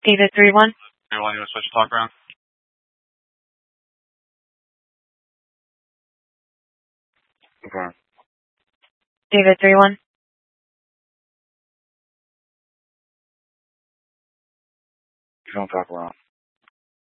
David 3-1. You want to switch talk around? Okay. David 3-1. You don't talk around.